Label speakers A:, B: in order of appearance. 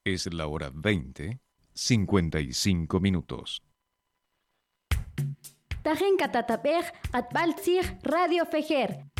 A: Es la hora 20:55.
B: Tajen katatapej atbaltzig Radio Fejer.